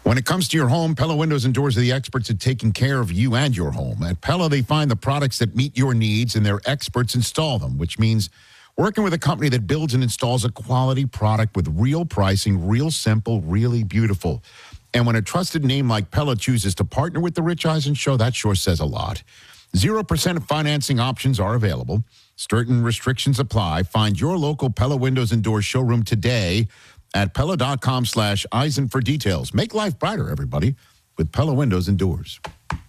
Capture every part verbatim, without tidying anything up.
When it comes to your home, Pella Windows and Doors are the experts at taking care of you and your home. At Pella, they find the products that meet your needs, and their experts install them, which means working with a company that builds and installs a quality product with real pricing, real simple, really beautiful. And when a trusted name like Pella chooses to partner with the Rich Eisen Show, that sure says a lot. zero percent financing options are available. Certain restrictions apply. Find your local Pella Windows and Doors showroom today at Pella.com slash Eisen for details. Make life brighter, everybody, with Pella Windows and Doors.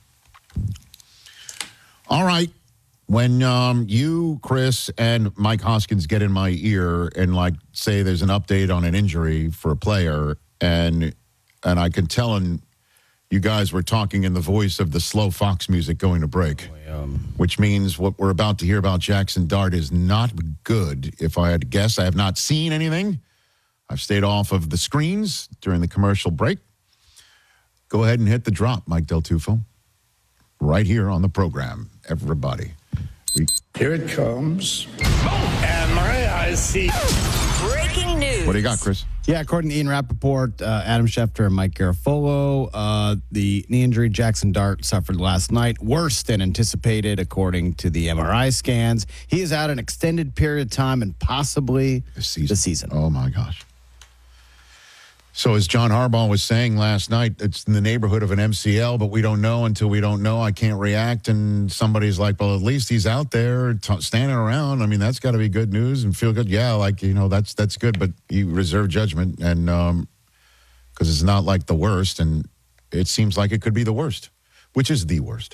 All right. When um, you, Chris, and Mike Hoskins get in my ear and, like, say there's an update on an injury for a player, and and I can tell in, you guys were talking in the voice of the slow Fox music going to break, um, which means what we're about to hear about Jackson Dart is not good. If I had to guess, I have not seen anything. I've stayed off of the screens during the commercial break. Go ahead and hit the drop, Mike Del Tufo. Right here on the program, everybody. We- here it comes. Oh, and my eyes see. Breaking news. What do you got, Chris? Yeah, according to Ian Rappaport, uh, Adam Schefter, and Mike Garafolo, uh, the knee injury Jackson Dart suffered last night, worse than anticipated, according to the M R I scans. He is out an extended period of time and possibly the season. The season. Oh, my gosh. So as John Harbaugh was saying last night, it's in the neighborhood of an M C L, but we don't know until we don't know. I can't react. And somebody's like, well, at least he's out there t- standing around. I mean, that's got to be good news and feel good. Yeah, like, you know, that's that's good. But you reserve judgment, and um, because it's not like the worst. And it seems like it could be the worst, which is the worst.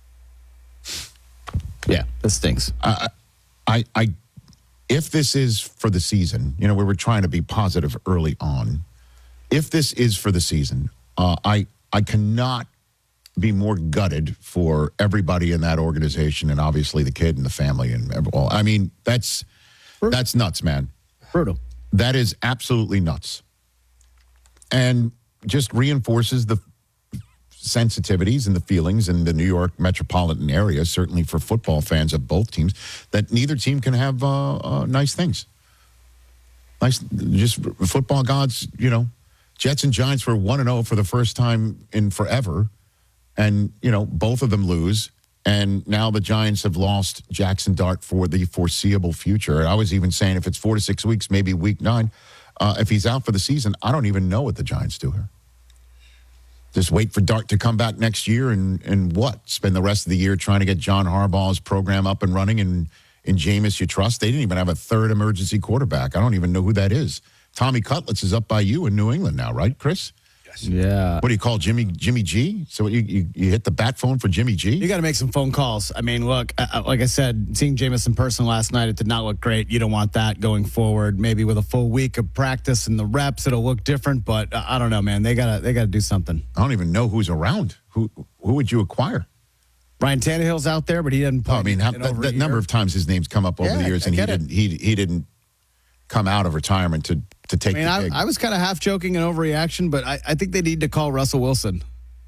Yeah, this stinks. I, I, I, if this is for the season, you know, we were trying to be positive early on. If this is for the season, uh, I I cannot be more gutted for everybody in that organization, and obviously the kid and the family and everyone. I mean, that's Brutal. that's nuts, man. Brutal. That is absolutely nuts, and just reinforces the sensitivities and the feelings in the New York metropolitan area, certainly for football fans of both teams, that neither team can have uh, uh, nice things. Nice, just football gods, you know. Jets and Giants were one and oh for the first time in forever. And, you know, both of them lose. And now the Giants have lost Jackson Dart for the foreseeable future. I was even saying if it's four to six weeks, maybe week nine, uh, if he's out for the season, I don't even know what the Giants do here. Just wait for Dart to come back next year and, and what? Spend the rest of the year trying to get John Harbaugh's program up and running and in Jameis you trust. They didn't even have a third emergency quarterback. I don't even know who that is. Tommy Cutlets is up by you in New England now, right, Chris? Yes. Yeah. What do you call Jimmy Jimmy G? So you you, you hit the bat phone for Jimmy G? You got to make some phone calls. I mean, look, uh, like I said, seeing Jameis in person last night, it did not look great. You don't want that going forward. Maybe with a full week of practice and the reps, it'll look different. But uh, I don't know, man. They gotta they gotta do something. I don't even know who's around. Who who would you acquire? Ryan Tannehill's out there, but he doesn't play. Oh, I mean, how, in that, over a that number year. of times his name's come up over Yeah, the years, I and he get it. didn't he he didn't come out of retirement to to take I mean, the I, gig. I was kind of half joking and overreaction, but I, I think they need to call Russell Wilson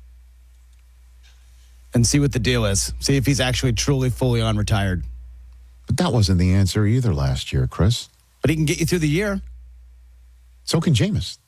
and see what the deal is. See if he's actually truly fully on retired. But that wasn't the answer either last year, Chris. But he can get you through the year. So can Jameis.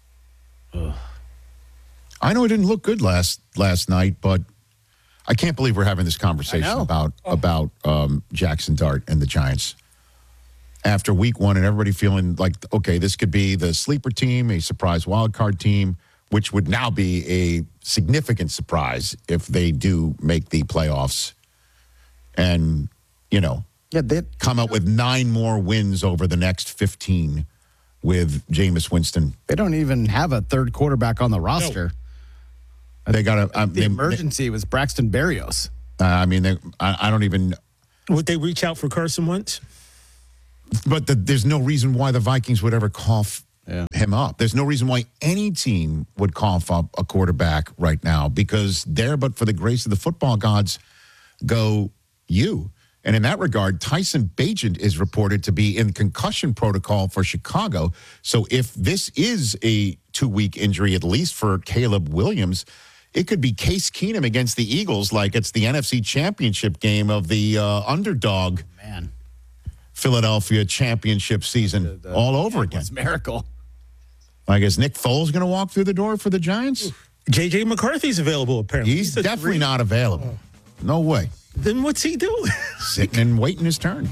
I know it didn't look good last last night, but I can't believe we're having this conversation I know. about about um, Jackson Dart and the Giants after week one, and everybody feeling like, okay, this could be the sleeper team, a surprise wild card team, which would now be a significant surprise if they do make the playoffs, and you know, Yeah, they, come up with nine more wins over the next fifteen with Jameis Winston. they don't even have a third quarterback on the roster. They got to. The emergency was Braxton Berrios. Uh, I mean, they, I, I don't even. Would they reach out for Carson Wentz? But the, there's no reason why the Vikings would ever cough Yeah. him up. There's no reason why any team would cough up a quarterback right now, because there, but for the grace of the football gods, go you. And in that regard, Tyson Bagent is reported to be in concussion protocol for Chicago. So if this is a two-week injury, at least for Caleb Williams, it could be Case Keenum against the Eagles, like it's the N F C Championship game of the uh, underdog Man, Philadelphia championship season the- the all over again. it's a miracle. I guess Nick Foles going to walk through the door for the Giants? J J McCarthy's available, apparently. He's a definitely three- not available. No way. Then what's he doing? Sitting and waiting his turn.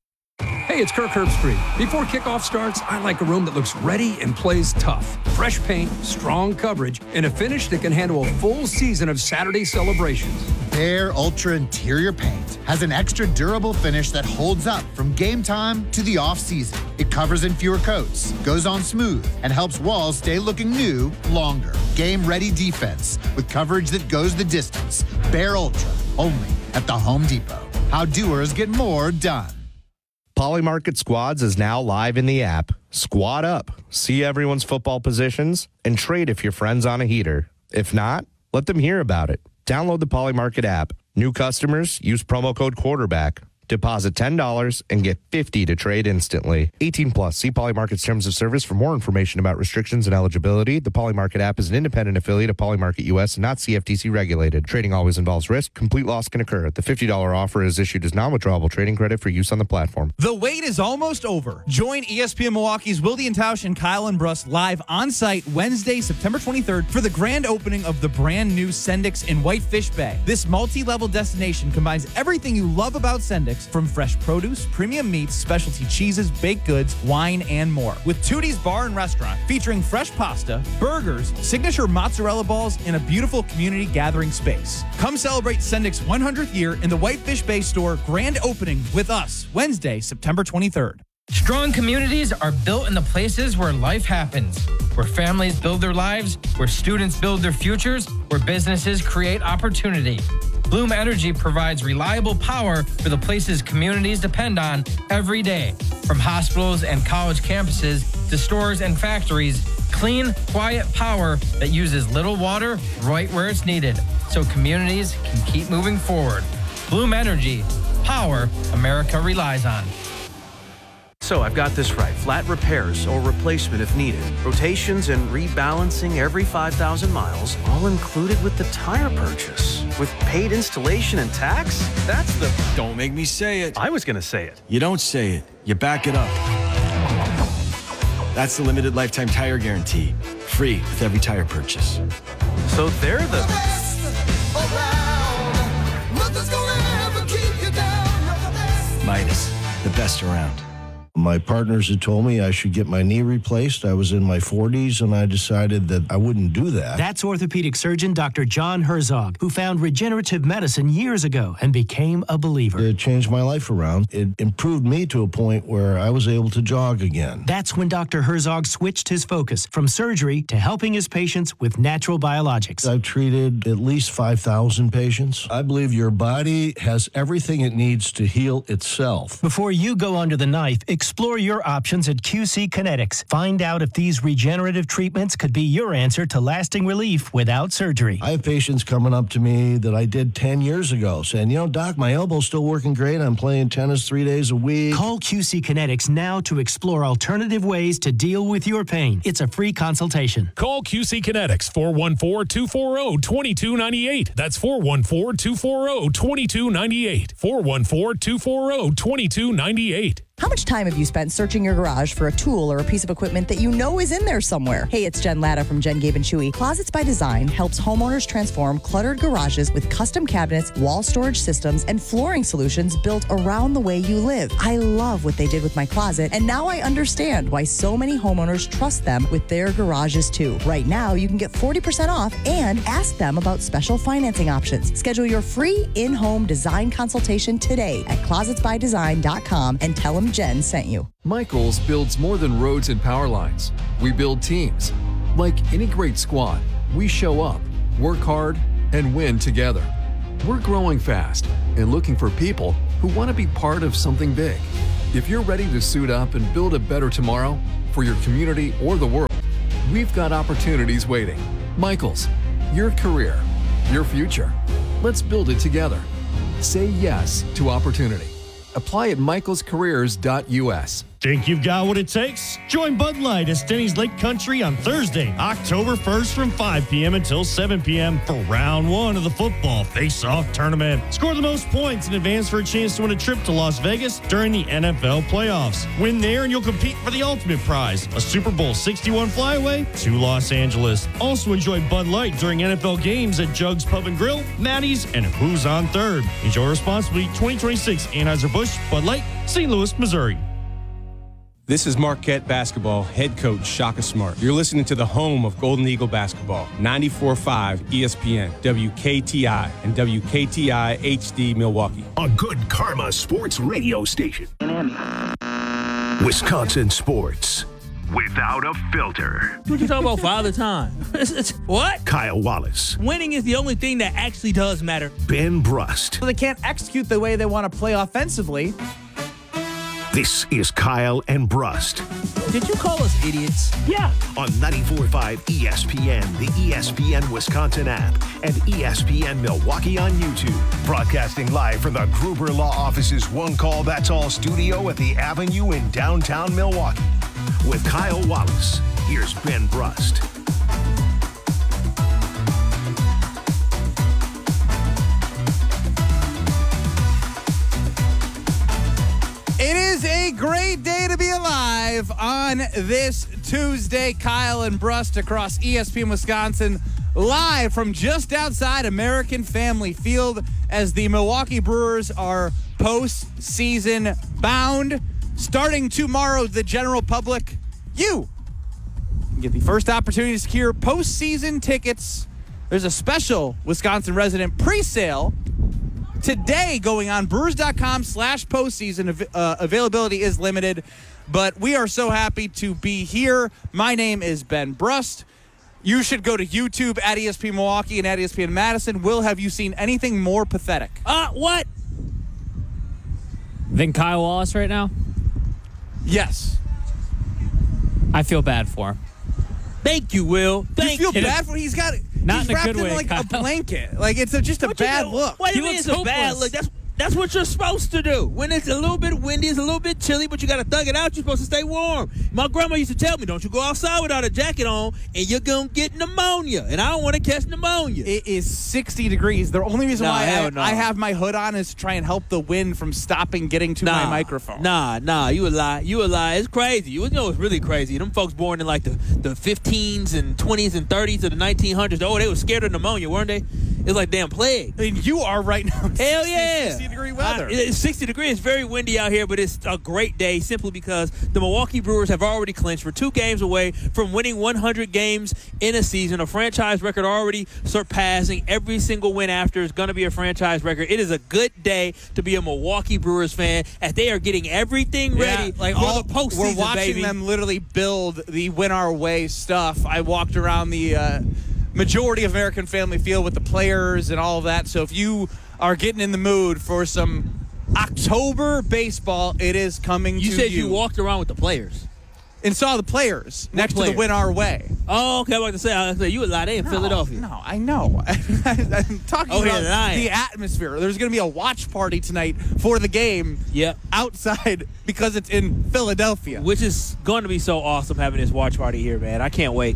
Hey, it's Kirk Herbstreit. Before kickoff starts, I like a room that looks ready and plays tough. Fresh paint, strong coverage, and a finish that can handle a full season of Saturday celebrations. Bare Ultra Interior Paint has an extra durable finish that holds up from game time to the off-season. It covers in fewer coats, goes on smooth, and helps walls stay looking new longer. Game-ready defense with coverage that goes the distance. Bare Ultra, only at the Home Depot. How doers get more done. Polymarket Squads is now live in the app. Squad up, see everyone's football positions, and trade if your friend's on a heater. If not, let them hear about it. Download the Polymarket app. New customers use promo code quarterback. Deposit ten dollars and get fifty dollars to trade instantly. eighteen plus. See Polymarket's terms of service for more information about restrictions and eligibility. The Polymarket app is an independent affiliate of Polymarket U S and not C F T C regulated. Trading always involves risk. Complete loss can occur. The fifty dollars offer is issued as non-withdrawable trading credit for use on the platform. The wait is almost over. Join E S P N Milwaukee's Wildy and Tausch and Kyle and Bruss live on site Wednesday, September twenty-third for the grand opening of the brand new Sendix in Whitefish Bay. This multi-level destination combines everything you love about Sendix, from fresh produce, premium meats, specialty cheeses, baked goods, wine, and more. With Tootie's Bar and Restaurant featuring fresh pasta, burgers, signature mozzarella balls, and a beautiful community gathering space. Come celebrate Sendix's one hundredth year in the Whitefish Bay store grand opening with us Wednesday, September twenty-third. Strong communities are built in the places where life happens, where families build their lives, where students build their futures, where businesses create opportunity. Bloom Energy provides reliable power for the places communities depend on every day. From hospitals and college campuses to stores and factories, clean, quiet power that uses little water right where it's needed, so communities can keep moving forward. Bloom Energy, power America relies on. So I've got this right. Flat repairs or replacement if needed. Rotations and rebalancing every five thousand miles, all included with the tire purchase. With paid installation and tax? That's the... Don't make me say it. I was going to say it. You don't say it. You back it up. That's the limited lifetime tire guarantee. Free with every tire purchase. So they're the... Midas, the best around. My partners had told me I should get my knee replaced. I was in my forties, and I decided that I wouldn't do that. That's orthopedic surgeon Doctor John Herzog, who found regenerative medicine years ago and became a believer. It changed my life around. It improved me to a point where I was able to jog again. That's when Doctor Herzog switched his focus from surgery to helping his patients with natural biologics. I've treated at least five thousand patients. I believe your body has everything it needs to heal itself. Before you go under the knife, explore your options at Q C Kinetics. Find out if these regenerative treatments could be your answer to lasting relief without surgery. I have patients coming up to me that I did ten years ago saying, you know, Doc, my elbow's still working great. I'm playing tennis three days a week. Call Q C Kinetics now to explore alternative ways to deal with your pain. It's a free consultation. Call Q C Kinetics, four one four, two four zero, two two nine eight. That's four one four, two four zero, two two nine eight. four one four, two four zero, two two nine eight. How much time have you spent searching your garage for a tool or a piece of equipment that you know is in there somewhere? Hey, it's Jen Latta from Jen, Gabe and Chewy. Closets by Design helps homeowners transform cluttered garages with custom cabinets, wall storage systems, and flooring solutions built around the way you live. I love what they did with my closet, and now I understand why so many homeowners trust them with their garages too. Right now, you can get forty percent off and ask them about special financing options. Schedule your free in-home design consultation today at closets by design dot com and tell them Jen sent you. Michaels builds more than roads and power lines. We build teams. Like any great squad, we show up, work hard, and win together. We're growing fast and looking for people who want to be part of something big. If you're ready to suit up and build a better tomorrow for your community or the world, we've got opportunities waiting. Michaels, your career, your future. Let's build it together. Say yes to opportunity. Apply at michaels careers dot U S. Think you've got what it takes? Join Bud Light at Denny's Lake Country on Thursday, October first from five p.m. until seven p.m. for round one of the football face-off tournament. Score the most points in advance for a chance to win a trip to Las Vegas during the N F L playoffs. Win there and you'll compete for the ultimate prize, a Super Bowl sixty-one flyaway to Los Angeles. Also enjoy Bud Light during N F L games at Jugs Pub and Grill, Maddie's, and Who's on Third. Enjoy responsibly. twenty twenty-six Anheuser-Busch, Bud Light, Saint Louis, Missouri. This is Marquette basketball head coach Shaka Smart. You're listening to the home of Golden Eagle basketball, ninety-four point five E S P N, W K T I, and W K T I H D Milwaukee. A good karma sports radio station. Wisconsin sports without a filter. What you talking about Father Time? What? Kyle Wallace. Winning is the only thing that actually does matter. Ben Brust. So they can't execute the way they want to play offensively. This is Kyle and Brust. Did you call us idiots? Yeah. On ninety-four point five E S P N, the E S P N Wisconsin app, and E S P N Milwaukee on YouTube. Broadcasting live from the Gruber Law Office's One Call That's All studio at the Avenue in downtown Milwaukee. With Kyle Wallace, here's Ben Brust. It is a great day to be alive on this Tuesday. Kyle and Brust across E S P N Wisconsin, live from just outside American Family Field as the Milwaukee Brewers are postseason bound. Starting tomorrow, the general public, you get the first opportunity to secure postseason tickets. There's a special Wisconsin resident pre-sale today going on brewers.com slash postseason. Uh, availability is limited, but we are so happy to be here. My name is Ben Brust. You should go to YouTube at E S P N Milwaukee and at E S P N Madison. Will, have you seen anything more pathetic? Uh, what? Than Kyle Wallace right now? Yes. I feel bad for him. Thank you, Will. Thank you. feel you. bad for He's got it. Not he's in a wrapped good in way, like Kyle. a blanket. Like it's a, just a What bad you do? look. What do He you mean looks it's a bad hopeless. look? That's That's what you're supposed to do. When it's a little bit windy, it's a little bit chilly, but you got to thug it out. You're supposed to stay warm. My grandma used to tell me, don't you go outside without a jacket on, and you're going to get pneumonia. And I don't want to catch pneumonia. It is sixty degrees. The only reason Nah, why hell I, no. I have my hood on is to try and help the wind from stopping getting to Nah, my microphone. Nah, nah, you a lie. You a lie. It's crazy. You know it's really crazy. Them folks born in like the, the fifteens and twenties and thirties of the nineteen hundreds. Oh, they were scared of pneumonia, weren't they? It's like damn plague. I mean, you are right now. Hell yeah. sixty degree weather. I, it's sixty degrees. It's very windy out here, but it's a great day simply because the Milwaukee Brewers have already clinched for two games away from winning one hundred games in a season, a franchise record already surpassing every single win after is going to be a franchise record. It is a good day to be a Milwaukee Brewers fan as they are getting everything ready Yeah, like for all, the postseason, we're watching baby. them literally build the win our way stuff. I walked around the uh, majority of American Family Field with the players and all of that. So if you are getting in the mood for some October baseball, it is coming You to said you. you walked around with the players. And saw the players What next to players? the win our way. Oh, okay. I was about to say, I was like, you a lie. They in No, Philadelphia. No, I know. I'm talking Oh, yeah, about lying. the atmosphere. There's going to be a watch party tonight for the game. Yep. Outside because it's in Philadelphia. Which is going to be so awesome having this watch party here, man. I can't wait.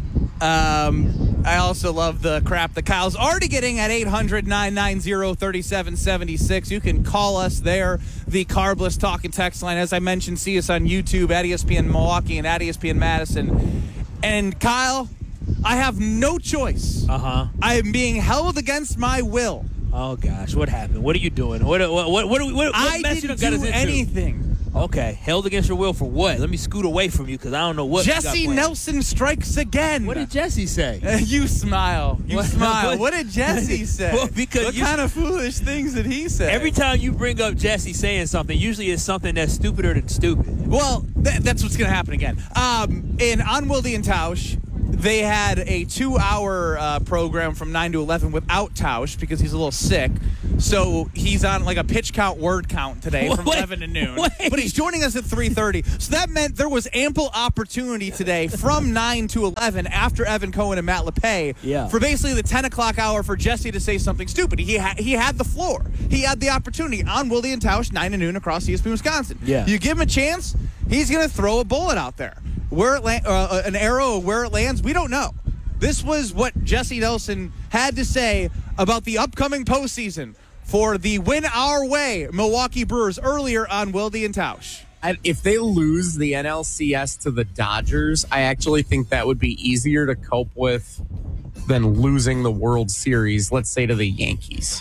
Um, I also love the crap that Kyle's already getting at eight hundred, nine nine zero, three seven seven six. You can call us there, the Carbless Talk and Text line. As I mentioned, see us on YouTube at E S P N Milwaukee and at E S P N Madison. And Kyle, I have no choice. Uh-huh. I am being held against my will. Oh, gosh. What happened? What are you doing? What what what, what, what, what I mess you didn't done got do us into? anything. Okay. Held against your will for what? Let me scoot away from you because I don't know what you got Jesse planned. Nelson strikes again. What did Jesse say? Uh, you smile. You What- smile. what- What did Jesse say? Well, because what you- kind of foolish things did he say? Every time you bring up Jesse saying something, usually it's something that's stupider than stupid. Well, th- that's what's going to happen again. Um, in on Wilde and Tausch, they had a two-hour uh, program from nine to eleven without Tausch because he's a little sick. So he's on like a pitch count, word count today from Wait, eleven to noon. wait. But he's joining us at three thirty. So that meant there was ample opportunity today from nine to eleven after Evan Cohen and Matt LePay Yeah. for basically the ten o'clock hour for Jesse to say something stupid. He, ha- he had the floor. He had the opportunity on Wilde and Tausch, nine to noon across E S P N Wisconsin. Yeah. You give him a chance, He's going to throw a bullet out there. Where it la- uh, an arrow, where it lands, we don't know. This was what Jesse Nelson had to say about the upcoming postseason for the Win Our Way Milwaukee Brewers earlier on Wilde and Tausch. If they lose the N L C S to the Dodgers, I actually think that would be easier to cope with than losing the World Series, let's say, to the Yankees.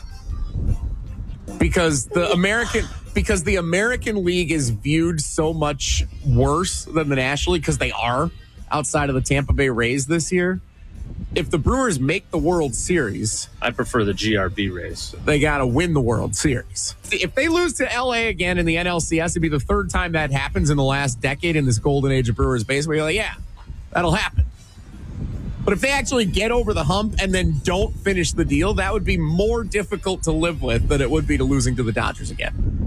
Because the American because the American League is viewed so much worse than the National League, because they are outside of the Tampa Bay Rays this year. If the Brewers make the World Series, I prefer the G R B Rays. They got to win the World Series. If they lose to L A again in the N L C S, it'd be the third time that happens in the last decade in this golden age of Brewers baseball. You're like, yeah, that'll happen. But if they actually get over the hump and then don't finish the deal, that would be more difficult to live with than it would be to losing to the Dodgers again.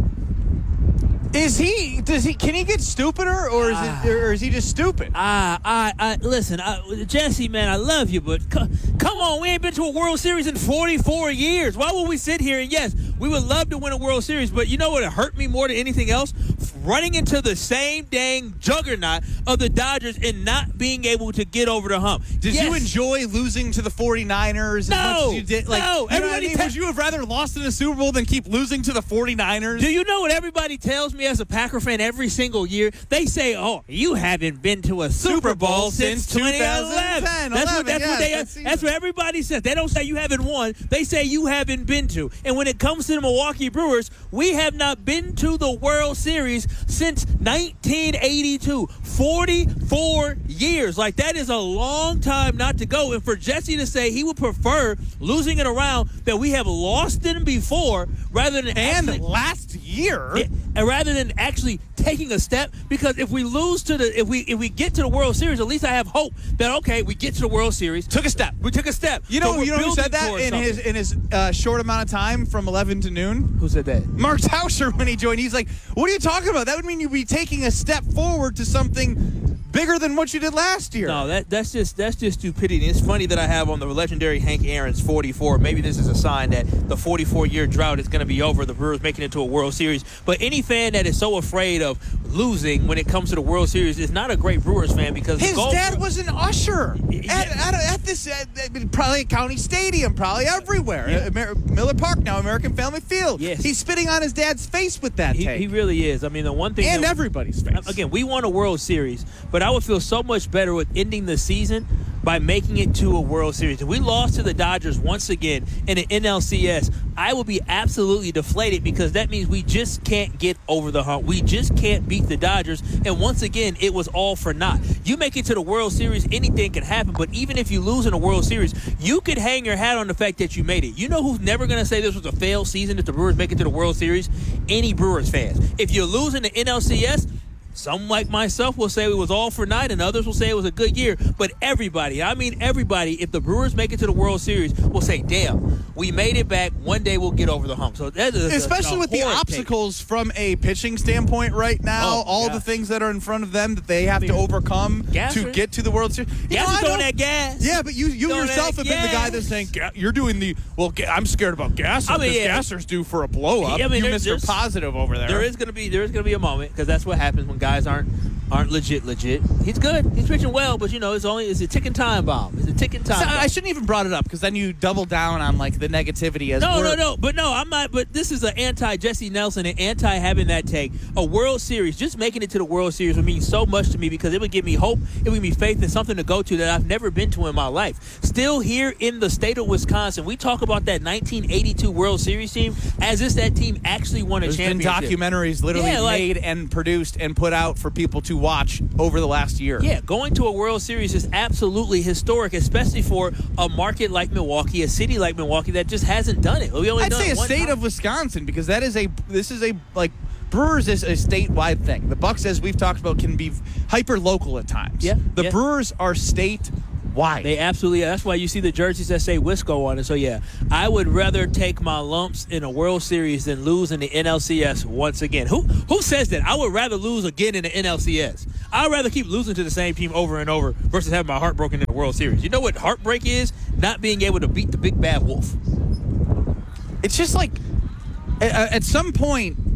Is he? Does he? Can he get stupider, or is it? Or is he just stupid? Ah, I, I listen, I, Jesse, man, I love you, but c- come on, we ain't been to a World Series in forty-four years. Why would we sit here and yes, we would love to win a World Series, but you know what? It hurt me more than anything else, running into the same dang juggernaut of the Dodgers and not being able to get over the hump. Did yes. you enjoy losing to the 49ers? No, as much as you did? Like, no. You know Everybody, what I mean? te- Would you have rather lost in the Super Bowl than keep losing to the 49ers? Do you know what everybody tells me as a Packer fan every single year? They say, "Oh, you haven't been to a Super, Super Bowl, Bowl since since twenty eleven." That's what that's yes, what they that that's what everybody says. They don't say you haven't won. They say you haven't been to. And when it comes to the Milwaukee Brewers, we have not been to the World Series since nineteen eighty-two. forty-four years. Like, that is a long time not to go. And for Jesse to say he would prefer losing it around that we have lost in before rather than and actually, last year, yeah, and rather than actually taking a step, because if we lose to the if we if we get to the World Series, at least I have hope that okay, we get to the World Series, took a step. We took a step. You know, so you know who said that in something. his in his uh, short amount of time from eleven to noon? Who said that? Mark Tauscher when he joined. He's like, "What are you talking about? That would mean you'd be taking a step forward to something bigger than what you did last year." No, that that's just that's just stupidity. It's funny that I have on the legendary Hank Aaron's forty-four. Maybe this is a sign that the forty-four year drought is going to be over. The Brewers making it to a World Series. But any fan that is so afraid of losing when it comes to the World Series is not a great Brewers fan, because his the dad was an usher at, at, at this at, at probably County Stadium, probably everywhere. Yeah. Uh, Amer- Miller Park now, American Family Field. Yes. He's spitting on his dad's face with that He, take. he really is. I mean, the one thing and that, everybody's face. Again, we won a World Series, but I would feel so much better with ending the season by making it to a World Series. If we lost to the Dodgers once again in an N L C S, I would be absolutely deflated, because that means we just can't get over the hump. We just can't beat the Dodgers, and once again, it was all for naught. You make it to the World Series, anything can happen, but even if you lose in a World Series, you could hang your hat on the fact that you made it. You know who's never going to say this was a failed season if the Brewers make it to the World Series? Any Brewers fans. If you're losing the N L C S, some like myself will say it was all for naught, and others will say it was a good year. But everybody, I mean everybody, if the Brewers make it to the World Series, will say, damn, we made it back. One day we'll get over the hump. So that is Especially a, a with the horrid obstacles take. From a pitching standpoint right now, Oh, all yeah. the things that are in front of them that they have I mean, to overcome Gasser. to get to the World Series. You Gasser's know, I on don't- that gas. Yeah, but you, you Throwing yourself that have been the guy gas. that's saying, "Ga- you're doing the, well, Ga- I'm scared about Gasser I mean, because yeah. Gasser's due for a blow-up. Yeah, I mean, you there- Mister there's- Positive over there. There is going to be there is going to be a moment, because that's what happens when guys aren't aren't legit legit. He's good. He's pitching well, but you know, it's only it's a ticking time bomb. It's a ticking time So, bomb. I shouldn't even brought it up, because then you double down on like the negativity as No, we're- no, no. But no, I'm not. But this is an anti-Jesse Nelson and anti-having that take. A World Series, just making it to the World Series would mean so much to me, because it would give me hope. It would give me faith and something to go to that I've never been to in my life. Still here in the state of Wisconsin, we talk about that nineteen eighty-two World Series team as if that team actually won a There's been championship. documentaries literally Yeah, like- made and produced and put out for people to watch over the last year. Yeah, going to a World Series is absolutely historic, especially for a market like Milwaukee, a city like Milwaukee that just hasn't done it. We only I'd done say it a one state time. of Wisconsin, because that is a this is a like Brewers is a statewide thing. The Bucks, as we've talked about, can be hyper local at times. Yeah, the yeah. Brewers are statewide. They absolutely are. That's why you see the jerseys that say Wisco on it. So, yeah, I would rather take my lumps in a World Series than lose in the N L C S once again. Who who says that? I would rather lose again in the N L C S. I'd rather keep losing to the same team over and over versus having my heart broken in the World Series. You know what heartbreak is? Not being able to beat the big bad wolf. It's just like at, at some point,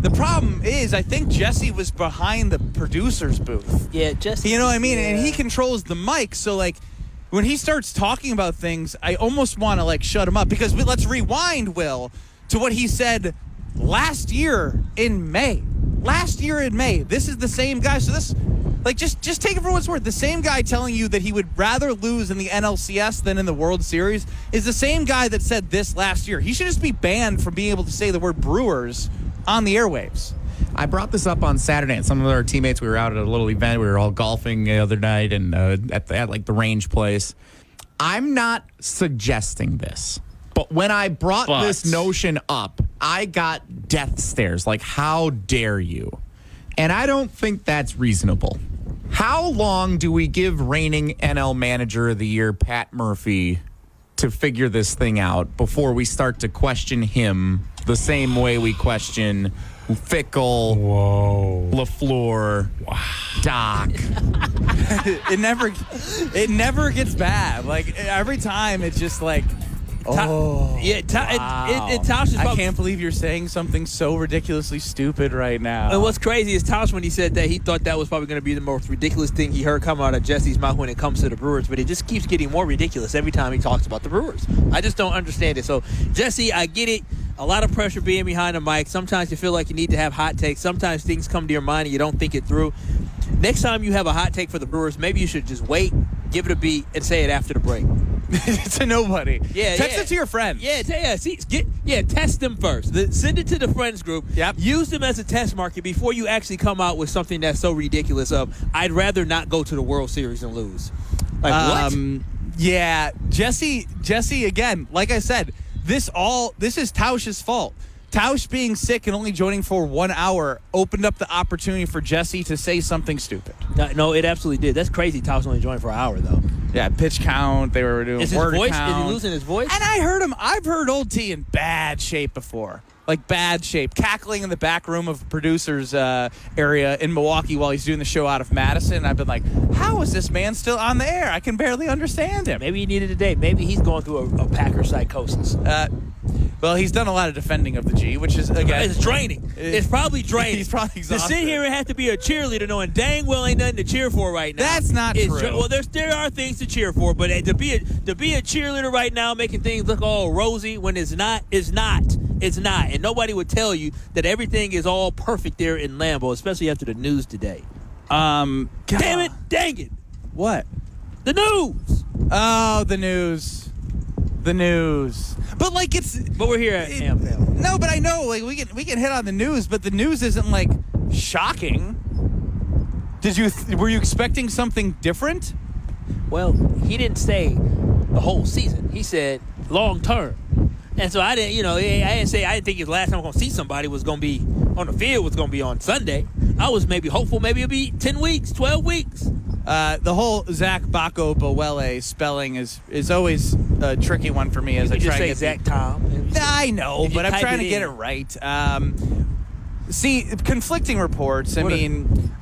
The problem is, I think Jesse was behind the producer's booth. Yeah, Jesse. You know what I mean? Yeah. And he controls the mic, so like when he starts talking about things, I almost want to like shut him up because we, let's rewind, Will, to what he said last year in May. Last year in May, this is the same guy. So this, like, just just take it for what it's worth. The same guy telling you that he would rather lose in the N L C S than in the World Series is the same guy that said this last year. He should just be banned from being able to say the word Brewers on the airwaves. I brought this up on Saturday, and some of our teammates, we were out at a little event. We were all golfing the other night and uh, at, the, at like the range place. I'm not suggesting this, but when I brought But. this notion up, I got death stares. Like, how dare you? And I don't think that's reasonable. How long do we give reigning N L Manager of the Year, Pat Murphy, to figure this thing out before we start to question him the same way we question Fickle, Whoa. LaFleur, wow. Doc? it never, it never gets bad. Like every time, it's just like, oh, yeah. Ta- wow. it, it, it, Tausch is I about- can't believe you're saying something so ridiculously stupid right now. And what's crazy is Tausch, when he said that, he thought that was probably going to be the most ridiculous thing he heard come out of Jesse's mouth when it comes to the Brewers, but it just keeps getting more ridiculous every time he talks about the Brewers. I just don't understand it. So, Jesse, I get it. A lot of pressure being behind the mic. Sometimes you feel like you need to have hot takes. Sometimes things come to your mind and you don't think it through. Next time you have a hot take for the Brewers, maybe you should just wait, give it a beat, and say it after the break. To nobody. Yeah, Text yeah. it to your friends. Yeah, t- yeah, see, get, yeah, test them first. The, send it to the friends group. Yep. Use them as a test market before you actually come out with something that's so ridiculous of, I'd rather not go to the World Series and lose. Like, um, Yeah, Jesse, Jesse, again, like I said, this all, this is Tausch's fault. Tausch being sick and only joining for one hour opened up the opportunity for Jesse to say something stupid. what? No, it absolutely did. That's crazy. Tausch only joined for an hour, though. Yeah, pitch count, they were doing Is his word voice, count. is he losing his voice? And I heard him, I've heard Old T in bad shape before. Like bad shape, cackling in the back room of the producer's uh, area in Milwaukee while he's doing the show out of Madison. And I've been like, how is this man still on the air? I can barely understand him. Maybe he needed a day. Maybe he's going through a, a Packer psychosis. Uh, well, he's done a lot of defending of the G, which is, again... It's draining. It's probably draining. He's probably exhausted. To sit here and have to be a cheerleader knowing dang well ain't nothing to cheer for right now. That's not It's true. dra- well, there's, there are things to cheer for, but to be, a, to be a cheerleader right now making things look all rosy when it's not, it's not. It's not. And nobody would tell you that everything is all perfect there in Lambeau, especially after the news today. Um, Damn it. Dang it. What? The news. Oh, the news. The news. But like it's But we're here at it, Ham Ham. No, but I know like we can we can hit on the news, but the news isn't like shocking. Did you th- were you expecting something different? Well, he didn't say the whole season. He said long term. And so I didn't, you know, I didn't say I didn't think his last time I'm going to see somebody was going to be on the field was going to be on Sunday. I was maybe hopeful maybe it'll be ten weeks, twelve weeks. Uh, the whole Zach Bacco Bowele spelling is is always a tricky one for me as You I could try just to say get Zach the, Tom. I know, If you but I'm type trying it to get in. it right. Um, see, conflicting reports. I What are- mean,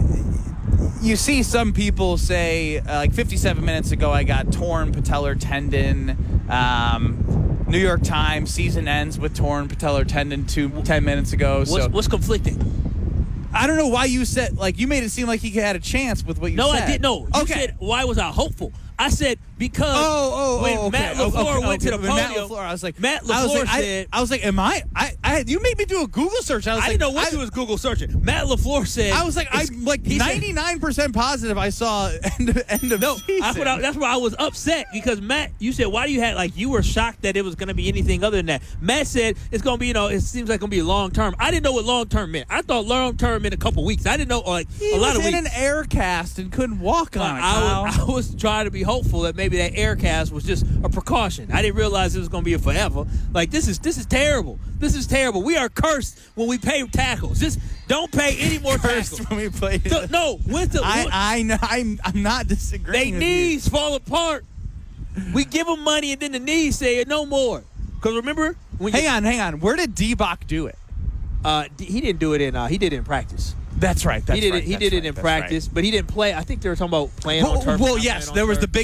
you see some people say, uh, like fifty-seven minutes ago, I got torn patellar tendon. Um, New York Times, season ends with torn patellar tendon two, ten minutes ago. What's, so what's conflicting? I don't know why you said, like, you made it seem like he had a chance with what you No, said. I didn't. No, you Okay. said why was I hopeful? I said because Oh, oh, when oh, okay. Matt Oh, LaFleur okay, went to the okay. podium, Matt LaFleur, I was like, Matt I was LaFleur like, I- said, I, was like, am I, I, I, you made me do a Google search. I was I like, didn't know what I, you was Google searching. Matt LaFleur said, I was like, it's- I'm like he said- ninety-nine percent positive I saw end of, end of No, season. that's what I, that's why I was upset because Matt, you said why do you have like you were shocked that it was going to be anything other than that. Matt said it's going to be you know it seems like going to be long term. I didn't know what long term meant. I thought long term meant a couple weeks. I didn't know like he a lot was of in weeks. an air cast and couldn't walk on it. I was, I was trying to be hopeful that maybe that air cast was just a precaution. I didn't realize it was going to be a forever. Like this is this is terrible. This is terrible. We are cursed when we pay tackles. Just don't pay any more Cursed tackles. when we played. So- no, with the I, I know. I'm, I'm not they disagreeing. with knees fall apart. We give them money and then the knees say no more. Because remember when you. you, Hang on, hang on. Where did D-Bach do it? Uh, d- he didn't do it in. Uh, he did it in practice. That's right. That's he did right, it. He that's did right, it in that's practice, but he didn't play. I think they were talking about playing Well, on turf. well not yes, playing on there was turf. the big